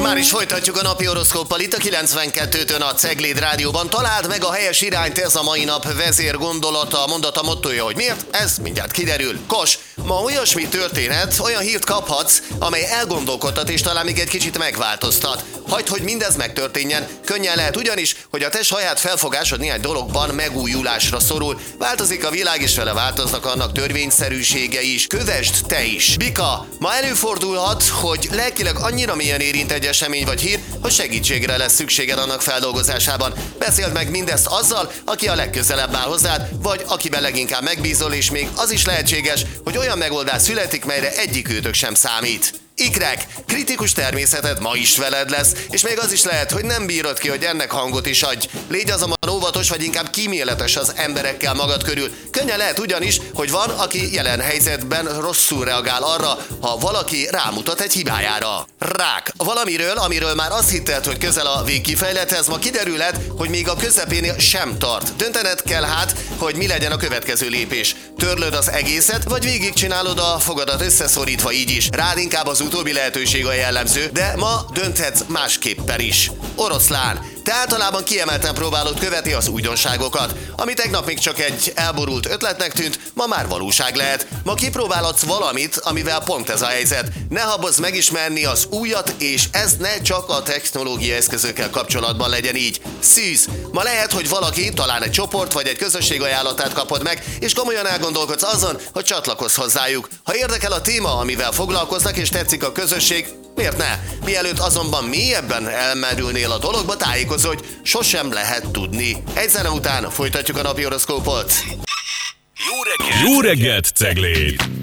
Már is folytatjuk a napi horoszkóppal itt a 92-től a Cegléd Rádióban. Találd meg a helyes irányt, ez a mai nap vezér gondolata, a mondata mottója, hogy miért? Ez mindjárt kiderül. Kos, ma olyasmi történhet, olyan hírt kaphatsz, amely elgondolkodtat és talán még egy kicsit megváltoztat. Hagyd, hogy mindez megtörténjen. Könnyen lehet ugyanis, hogy a te saját felfogásod néhány dologban megújulásra szorul. Változik a világ, és vele változnak annak törvényszerűségei is. Kövesd te is. Bika, ma előfordulhat, hogy lelkileg annyira mélyen érint egy esemény vagy hír, hogy segítségre lesz szükséged annak feldolgozásában. Beszéld meg mindezt azzal, aki a legközelebb áll hozzád, vagy akiben leginkább megbízol, és még az is lehetséges, hogy olyan megoldás születik, melyre egyikőtök sem számít. Ikrek, kritikus természeted ma is veled lesz, és még az is lehet, hogy nem bírod ki, hogy ennek hangot is adj. Légy azonban óvatos, vagy inkább kíméletes az emberekkel magad körül. Könnyen lehet ugyanis, hogy van, aki jelen helyzetben rosszul reagál arra, ha valaki rámutat egy hibájára. Rák, valamiről, amiről már azt hitted, hogy közel a végkifejlethez, ma kiderülhet, hogy még a közepénél sem tart. Döntened kell hát, hogy mi legyen a következő lépés. Törlöd az egészet, vagy végigcsinálod a fogadat összeszorítva így is. Rád inkább az utóbbi lehetőség a jellemző, de ma dönthetsz másképpen is. Oroszlán, te általában kiemelten próbálod követni az újdonságokat. Ami tegnap még csak egy elborult ötletnek tűnt, ma már valóság lehet. Ma kipróbálhatsz valamit, amivel pont ez a helyzet. Ne habozz megismerni az újat, és ez ne csak a technológiai eszközökkel kapcsolatban legyen így. Szűz, ma lehet, hogy valaki, talán egy csoport vagy egy közösség ajánlatát kapod meg, és komolyan elgondolkodsz azon, hogy csatlakozz hozzájuk. Ha érdekel a téma, amivel foglalkoznak, és tetszik a közösség, miért ne? Mielőtt azonban mélyebben elmerülnél a dologba, tájékozz, hogy sosem lehet tudni. Egy zene után folytatjuk a napi horoszkópot. Jó reggelt, Cegléd!